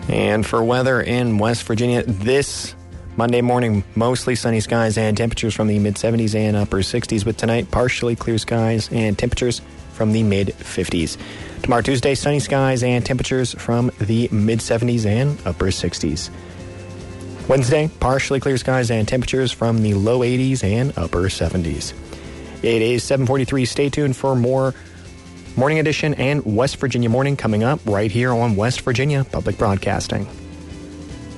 And for weather in West Virginia, this Monday morning, mostly sunny skies and temperatures from the mid-70s and upper 60s, with tonight partially clear skies and temperatures from the mid-50s. Tomorrow, Tuesday, sunny skies and temperatures from the mid-70s and upper 60s. Wednesday, partially clear skies and temperatures from the low 80s and upper 70s. It is 7:43. Stay tuned for more Morning Edition and West Virginia Morning coming up right here on West Virginia Public Broadcasting.